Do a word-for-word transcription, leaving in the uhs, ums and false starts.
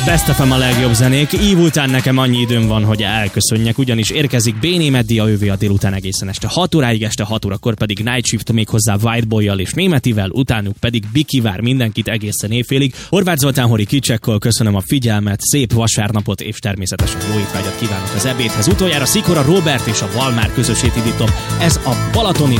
Best ef em a legjobb zenék, így után nekem annyi időm van, hogy elköszönjek, ugyanis érkezik Béné Meddia, ővé a délután egészen este hat óráig, este hat órakor pedig Night Shift, méghozzá Whiteboy-jal és Németivel, utánuk pedig Biki vár mindenkit egészen éjfélig. Horváth Zoltán Hori Kicsekkol köszönöm a figyelmet, szép vasárnapot és természetesen jó étvágyat kívánok az ebédhez. Utoljára Szikora Robert és a Valmár közösét indítom. Ez a Balatoni